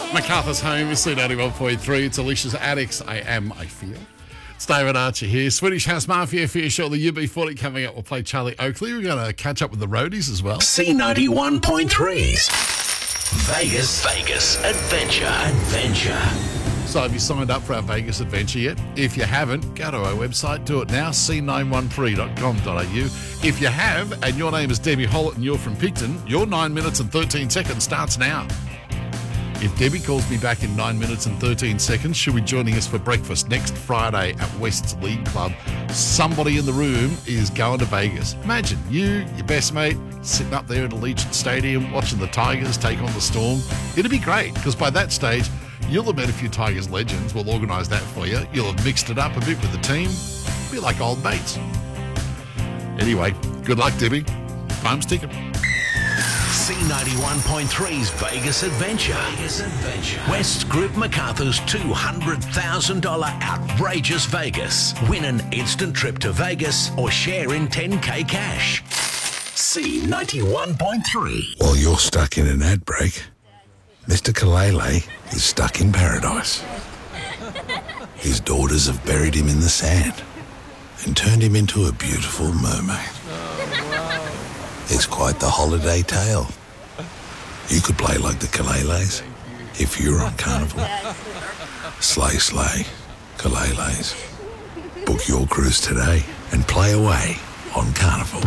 MacArthur's home is C91.3. It's Alicia's Addicts. I feel. It's David Archer here. Swedish House Mafia for you shortly. UB40 coming up. We'll play Charlie Oakley. We're going to catch up with the roadies as well. C91.3's Vegas Adventure. So have you signed up for our Vegas Adventure yet? If you haven't, go to our website. Do it now, c913.com.au. If you have, and your name is Debbie Hollett and you're from Picton, your 9 minutes and 13 seconds starts now. If Debbie calls me back in 9 minutes and 13 seconds, she'll be joining us for breakfast next Friday at West's League Club. Somebody in the room is going to Vegas. Imagine you, your best mate, sitting up there at Allegiant Stadium watching the Tigers take on the Storm. It'll be great because by that stage, you'll have met a few Tigers legends. We'll organise that for you. You'll have mixed it up a bit with the team. Be like old mates. Anyway, good luck, Debbie. Home's ticket. C91.3's Vegas Adventure. West Group MacArthur's $200,000 outrageous Vegas. Win an instant trip to Vegas or share in 10K cash. C91.3. While you're stuck in an ad break, Mr. Kalele is stuck in paradise. His daughters have buried him in the sand and turned him into a beautiful mermaid. It's quite the holiday tale. You could play like the Kaleles if you were on Carnival. Slay, slay, Kaleles. Book your cruise today and play away on Carnival.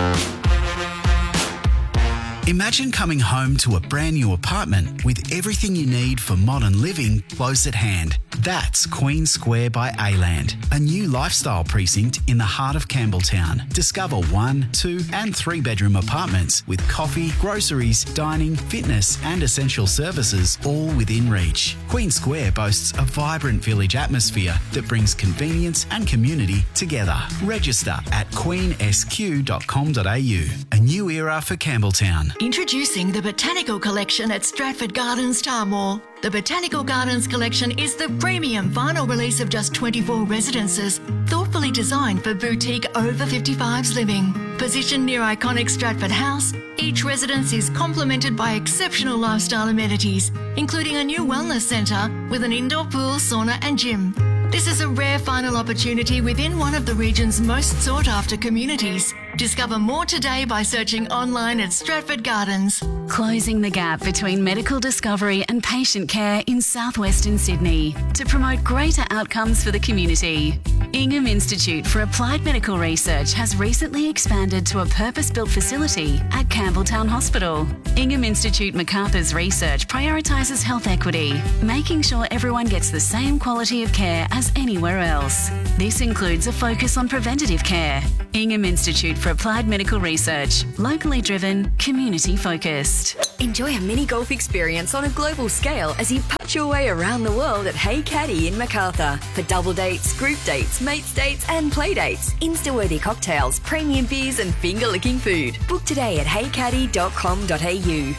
Imagine coming home to a brand new apartment with everything you need for modern living close at hand. That's Queen Square by A-Land, a new lifestyle precinct in the heart of Campbelltown. Discover 1, 2 and 3 bedroom apartments with coffee, groceries, dining, fitness and essential services all within reach. Queen Square boasts a vibrant village atmosphere that brings convenience and community together. Register at queensq.com.au. A new era for Campbelltown. Introducing the Botanical Collection at Stratford Gardens Starmore. The Botanical Gardens Collection is the premium vinyl release of just 24 residences, thoughtfully designed for boutique over 55s living. Positioned near iconic Stratford House, each residence is complemented by exceptional lifestyle amenities, including a new wellness centre with an indoor pool, sauna and gym. This is a rare final opportunity within one of the region's most sought-after communities. Discover more today by searching online at Stratford Gardens. Closing the gap between medical discovery and patient care in southwestern Sydney to promote greater outcomes for the community. Ingham Institute for Applied Medical Research has recently expanded to a purpose-built facility at Campbelltown Hospital. Ingham Institute MacArthur's research prioritises health equity, making sure everyone gets the same quality of care as anywhere else. This includes a focus on preventative care. Ingham Institute for Applied Medical Research, locally driven, community focused. Enjoy a mini golf experience on a global scale as you punch your way around the world at Hey Caddy in MacArthur. For double dates, group dates, mates dates and play dates, Insta-worthy cocktails, premium beers and finger-licking food. Book today at heycaddy.com.au.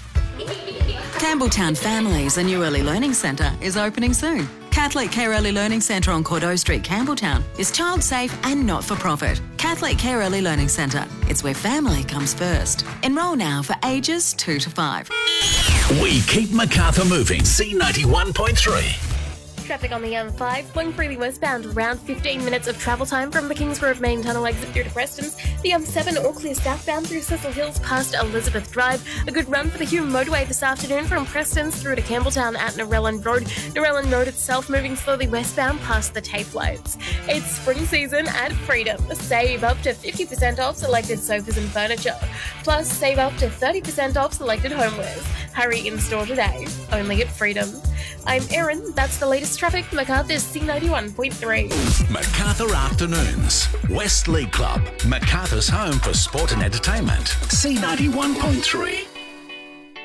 Campbelltown Families, a new early learning centre, is opening soon. Catholic Care Early Learning Centre on Cordeaux Street, Campbelltown is child safe and not-for-profit. Catholic Care Early Learning Centre. It's where family comes first. Enrol now for ages 2 to 5. We keep MacArthur moving. C91.3. Traffic on the M5, flowing freely westbound, around 15 minutes of travel time from the Kingsgrove main tunnel exit through to Preston's. The M7 all clear southbound through Cecil Hills past Elizabeth Drive. A good run for the Hume motorway this afternoon from Preston's through to Campbelltown at Narellan Road. Narellan Road itself moving slowly westbound past the tape lights. It's spring season at Freedom. Save up to 50% off selected sofas and furniture. Plus, save up to 30% off selected homewares. Hurry in store today, only at Freedom. I'm Erin, that's the latest traffic, MacArthur's C91.3. MacArthur Afternoons. West League Club. MacArthur's home for sport and entertainment. C91.3.